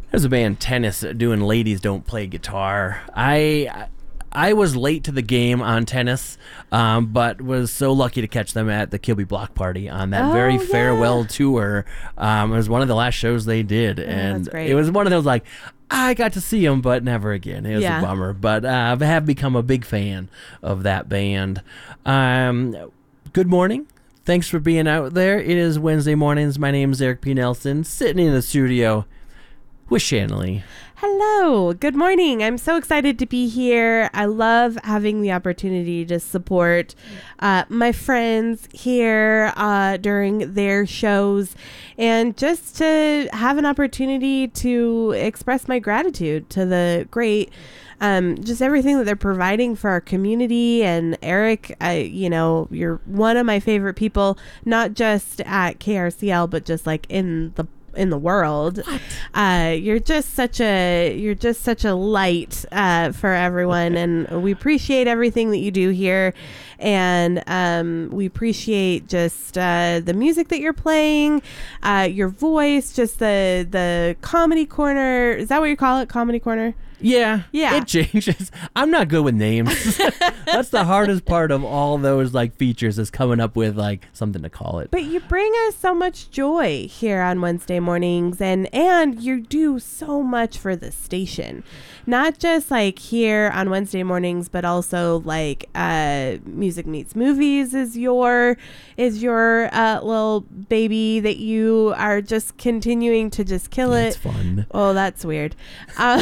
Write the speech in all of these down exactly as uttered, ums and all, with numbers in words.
There's a band, Tennis, doing Ladies Don't Play Guitar. I I was late to the game on Tennis, um, but was so lucky to catch them at the Kilby Block Party on that Oh, very yeah. farewell tour. Um, it was one of the last shows they did, and that's great. it was one of those like, I got to see them, but never again. It was Yeah. a bummer, but uh, I have become a big fan of that band. Um, good morning. Thanks for being out there. It is Wednesday mornings. My name is Eric P. Nelson, sitting in the studio with Shanley. Hello. Good morning. I'm so excited to be here. I love having the opportunity to support uh, my friends here uh, during their shows and just to have an opportunity to express my gratitude to the great Um, just everything that they're providing for our community. And Eric, I, you know, you're one of my favorite people, not just at K R C L, but just like in the in the world. Uh, you're just such a you're just such a light uh, for everyone, and we appreciate everything that you do here. And um, we appreciate just uh, the music that you're playing, uh, your voice, just the the comedy corner. Is that what you call it? Comedy corner? Yeah, Yeah. it changes. I'm not good with names. That's the hardest part of all those like features, is coming up with like something to call it. But you bring us so much joy here on Wednesday mornings, and and you do so much for the station, not just like here on Wednesday mornings, but also like uh, Music Meets Movies is your is your uh, little baby that you are just continuing to just kill Yeah, it. it's fun. Oh, that's weird. Uh,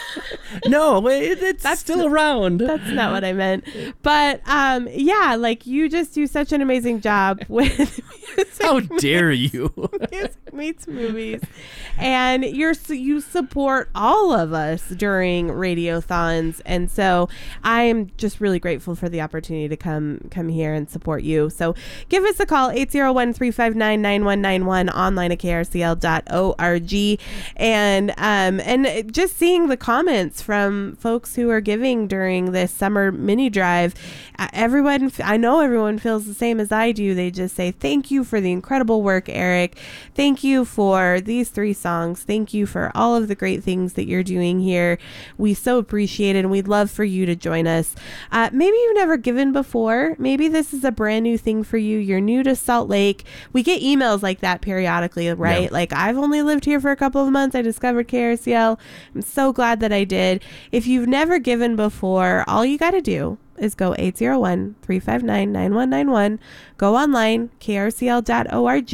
No, it, it's That's still around. That's not what I meant. But um, yeah, like you just do such an amazing job with music. How dare you? Music Meets Movies, and you're you support all of us during radiothons, and so I'm just really grateful for the opportunity to come come here and support you. So give us a call, eight zero one, three five nine, nine one nine one, online at k r c l dot org, and um and just seeing the comments from folks who are giving during this summer mini drive, uh, everyone I know everyone feels the same as I do. They just say thank you for the incredible work, Eric. Thank you for these three songs. Thank you for all of the great things that you're doing here. We so appreciate it, and we'd love for you to join us. Uh, maybe you've never given before. Maybe this is a brand new thing for you. You're new to Salt Lake. We get emails like that periodically, right? Yeah. Like, I've only lived here for a couple of months. I discovered K R C L. I'm so glad that I did. If you've never given before, all you got to do is go eight zero one, three five nine, nine one nine one, go online, k r c l dot org,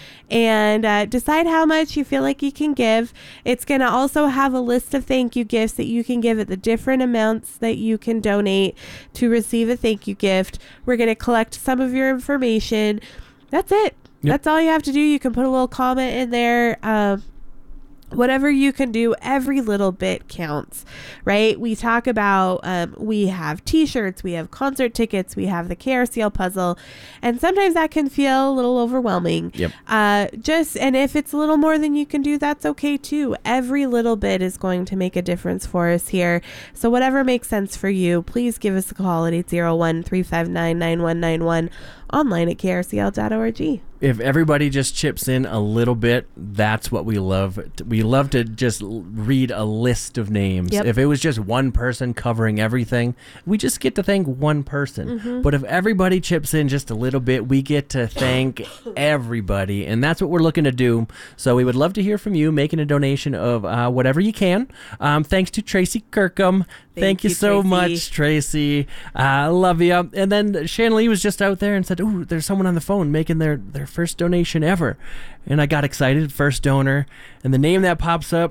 and uh, decide how much you feel like you can give. It's going to also have a list of thank you gifts that you can give at the different amounts that you can donate to receive a thank you gift. We're going to collect some of your information. That's it. Yep. That's all you have to do. You can put a little comment in there. Um, Whatever you can do, every little bit counts, right? We talk about, um, we have t-shirts, we have concert tickets, we have the K R C L puzzle, and sometimes that can feel a little overwhelming. Yep. Uh, just, and if it's a little more than you can do, that's okay too. Every little bit is going to make a difference for us here. So whatever makes sense for you, please give us a call at eight zero one, three five nine, nine one nine one, online at k r c l dot org. If everybody just chips in a little bit, that's what we love. We love to just l- read a list of names. Yep. If it was just one person covering everything, we just get to thank one person. Mm-hmm. But if everybody chips in just a little bit, we get to thank everybody. And that's what we're looking to do. So we would love to hear from you, making a donation of uh, whatever you can. Um, thanks to Tracy Kirkham. Thank, Thank you you, so Tracy. much, Tracy. I uh, love you. And then Shannon Lee was just out there and said, ooh, there's someone on the phone making their, their first donation ever. And I got excited, first donor. And the name that pops up,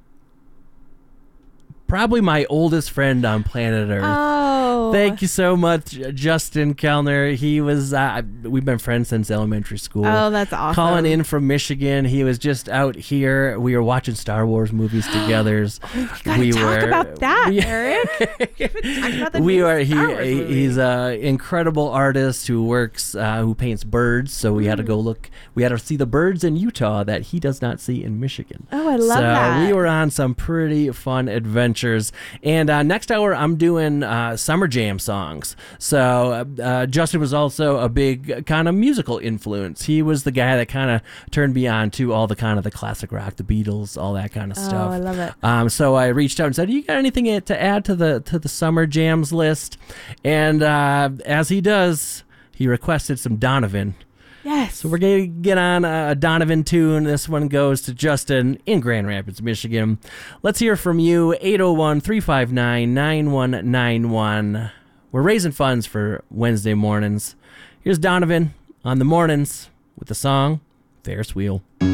probably my oldest friend on planet Earth. Oh, Thank you so much, Justin Kellner. He was, uh, we've been friends since elementary school. Oh, that's awesome. Calling in from Michigan. He was just out here. We were watching Star Wars movies together. Oh, we gotta we talk were, about that, we- Eric. Talk about the we new are he, Star Wars he movie. he's an incredible artist who works uh, who paints birds, so we had to go look we had to see the birds in Utah that he does not see in Michigan. Oh, I love so that. we were on some pretty fun adventures. And uh, next hour I'm doing uh, Summer Jam jam songs. So uh, Justin was also a big kind of musical influence. He was the guy that kind of turned me on to all the kind of the classic rock, the Beatles, all that kind of stuff. Oh, I love it. Um, so I reached out and said, "You got anything to add to the to the summer jams list?" And uh, as he does, he requested some Donovan. Yes. So we're going to get on a Donovan tune. This one goes to Justin in Grand Rapids, Michigan. Let's hear from you, eight oh one, three five nine, nine one nine one. We're raising funds for Wednesday mornings. Here's Donovan on the mornings with the song Ferris Wheel.